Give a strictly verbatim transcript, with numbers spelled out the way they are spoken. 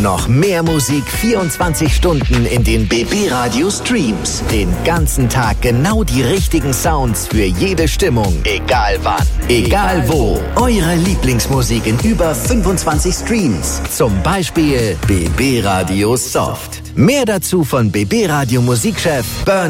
noch mehr Musik vierundzwanzig Stunden in den B B Radio Streams. Den ganzen Tag genau die richtigen Sounds für jede Stimmung. Egal wann, egal wo. Eure Lieblingsmusik in über fünfundzwanzig Streams. Zum Beispiel B B Radio Soft. Mehr dazu von B B Radio Musikchef Bernie